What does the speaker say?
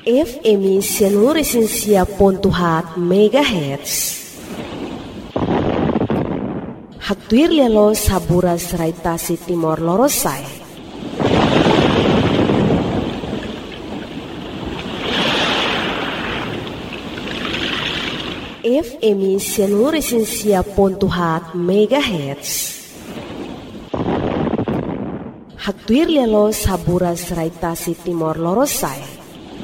FM Sianuresinsia.hat MHz. Haktuir lelo saburas raitasi Timor Lorosai. FM Sianuresinsia.hat MHz. Haktuir lelo saburas raitasi Timor Lorosai.